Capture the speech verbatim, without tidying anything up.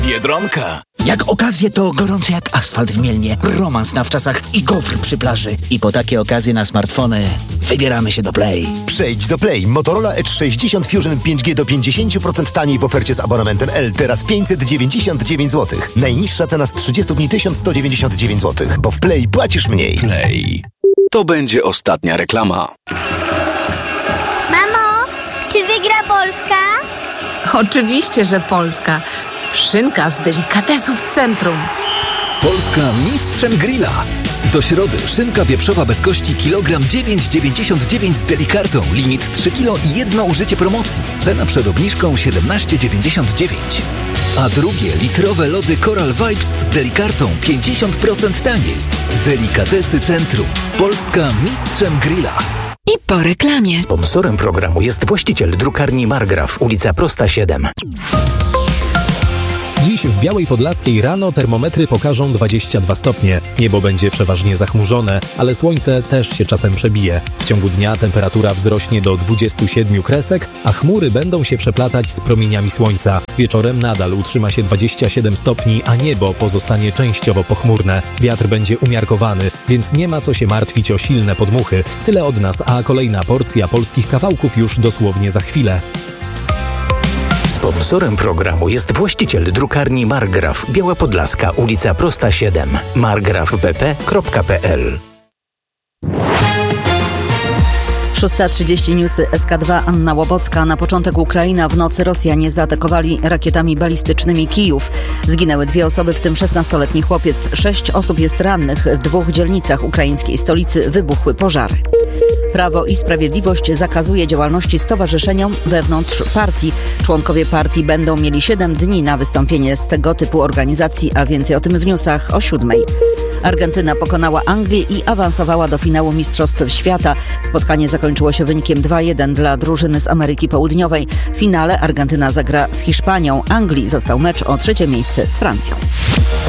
Biedronka. Jak okazje, to gorące jak asfalt w Mielnie, romans na wczasach i gofr przy plaży. I po takie okazje na smartfony wybieramy się do Play. Przejdź do Play. Motorola Edge sześćdziesiąt Fusion pięć G do pięćdziesiąt procent taniej w ofercie z abonamentem L. Teraz pięćset dziewięćdziesiąt dziewięć złotych. Najniższa cena z trzydziestu dni tysiąc sto dziewięćdziesiąt dziewięć złotych. Bo w Play płacisz mniej. Play. To będzie ostatnia reklama. Mamo, czy wygra Polska? Oczywiście, że Polska. Szynka z delikatesów centrum. Polska mistrzem grilla. Do środy szynka wieprzowa bez kości kilogram dziewięć dziewięćdziesiąt dziewięć z Delikartą. Limit trzy kilo i jedno użycie promocji. Cena przed obniżką siedemnaście dziewięćdziesiąt dziewięć. A drugie litrowe lody Coral Vibes z Delikartą pięćdziesiąt procent taniej. Delikatesy Centrum. Polska mistrzem grilla. I po reklamie. Sponsorem programu jest właściciel drukarni Margraf, ulica Prosta siedem. Dziś w Białej Podlaskiej rano termometry pokażą dwadzieścia dwa stopnie. Niebo będzie przeważnie zachmurzone, ale słońce też się czasem przebije. W ciągu dnia temperatura wzrośnie do dwudziestu siedmiu kresek, a chmury będą się przeplatać z promieniami słońca. Wieczorem nadal utrzyma się dwadzieścia siedem stopni, a niebo pozostanie częściowo pochmurne. Wiatr będzie umiarkowany, więc nie ma co się martwić o silne podmuchy. Tyle od nas, a kolejna porcja polskich kawałków już dosłownie za chwilę. Sponsorem programu jest właściciel drukarni Margraf, Biała Podlaska, ulica Prosta siedem. margraf b p kropka p l. szósta trzydzieści newsy S K dwa, Anna Łobocka. Na początek Ukraina, w nocy Rosjanie zaatakowali rakietami balistycznymi Kijów. Zginęły dwie osoby, w tym szesnastoletni chłopiec. Sześć osób jest rannych. W dwóch dzielnicach ukraińskiej stolicy wybuchły pożary. Prawo i Sprawiedliwość zakazuje działalności stowarzyszeniom wewnątrz partii. Członkowie partii będą mieli siedem dni na wystąpienie z tego typu organizacji, a więcej o tym w newsach o siódmej. Argentyna pokonała Anglię i awansowała do finału Mistrzostw Świata. Spotkanie zakończyło się wynikiem dwa jeden dla drużyny z Ameryki Południowej. W finale Argentyna zagra z Hiszpanią. Anglii został mecz o trzecie miejsce z Francją.